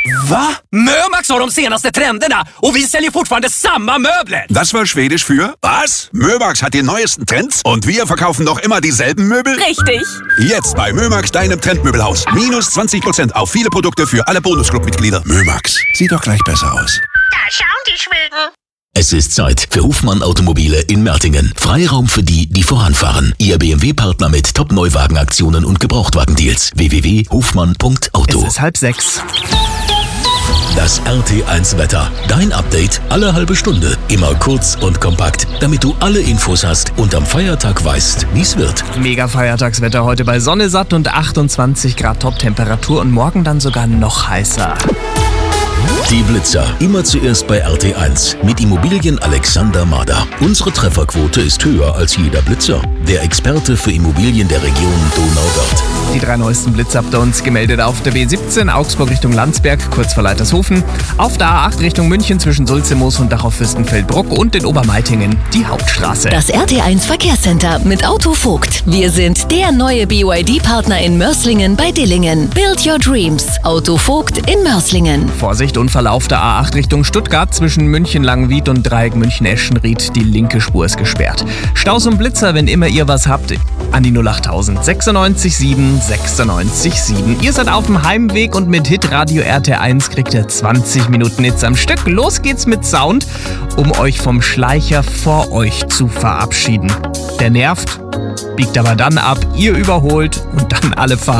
Va? Mömax har de senaste trenderna och vi säljer fortfarande samma möbler. Das war Schwedisch für was? Mömax hat die neuesten Trends und wir verkaufen noch immer dieselben Möbel? Richtig. Jetzt bei Mömax, deinem Trendmöbelhaus. Minus 20% auf viele Produkte für alle Bonusclub-Mitglieder. Mömax, sieht doch gleich besser aus. Da schauen die Schweden. Es ist Zeit für Hofmann Automobile in Mertingen. Freiraum für die, die voranfahren. Ihr BMW-Partner mit Top-Neuwagenaktionen und Gebrauchtwagendeals. www.hofmann.auto. Es ist 5:30. Das RT1 Wetter. Dein Update alle halbe Stunde. Immer kurz und kompakt, damit du alle Infos hast und am Feiertag weißt, wie es wird. Mega Feiertagswetter heute bei Sonne satt und 28 Grad Top-Temperatur und morgen dann sogar noch heißer. Die Blitzer. Immer zuerst bei RT1 mit Immobilien Alexander Mader. Unsere Trefferquote ist höher als jeder Blitzer. Der Experte für Immobilien der Region Donauwörth. Die 3 neuesten Blitze habt ihr uns gemeldet auf der B17 Augsburg Richtung Landsberg, kurz vor Leitershofen. Auf der A8 Richtung München zwischen Sulzemoos und Dachau-Fürstenfeldbruck und in Obermeitingen die Hauptstraße. Das RT1 Verkehrscenter mit Autovogt. Wir sind der neue BYD-Partner in Mörs-Lingen bei Dillingen. Build your dreams. Autovogt in Mörs-Lingen. Vorsicht, Unfall auf der A8 Richtung Stuttgart zwischen München-Langenwied und Dreieck München-Eschenried. Die linke Spur ist gesperrt. Staus und Blitzer, wenn immer ihr was habt, an die 08000 96 7 96 7. Ihr seid auf dem Heimweg und mit Hitradio RT1 kriegt ihr 20 Minuten Hits am Stück. Los geht's mit Sound, um euch vom Schleicher vor euch zu verabschieden. Der nervt, biegt aber dann ab, ihr überholt und dann alle fahren.